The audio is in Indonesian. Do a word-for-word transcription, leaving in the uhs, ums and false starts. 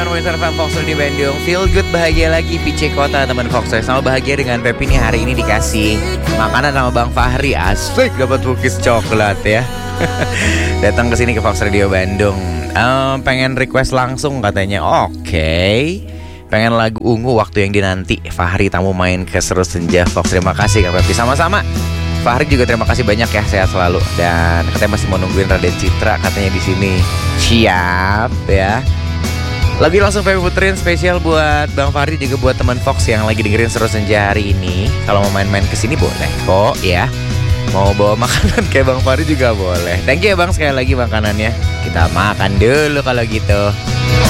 Station Wisata F M Foxer di Bandung. Feel good, bahagia lagi P C Kota teman Foxer. Sama bahagia dengan Pepi nih, hari ini dikasih makanan sama Bang Fahri. Asik, dapat cookies coklat ya. Datang ke sini ke Fox Radio Bandung. um, Pengen request langsung katanya. Oke okay. Pengen lagu Ungu, Waktu Yang Dinanti. Fahri tamu main ke Seru Senja Fox. Terima kasih Kak Pepi. Sama-sama Fahri juga terima kasih banyak ya, sehat selalu. Dan katanya masih mau nungguin Raden Citra katanya di sini. Siap ya. Lagi langsung Pepi puterin spesial buat Bang Fahri, juga buat teman Fox yang lagi dengerin Seru Senja hari ini. Kalau mau main-main kesini boleh kok ya. Mau bawa makanan kayak Bang Fahri juga boleh. Thank you ya Bang sekali lagi makanannya. Kita makan dulu kalau gitu.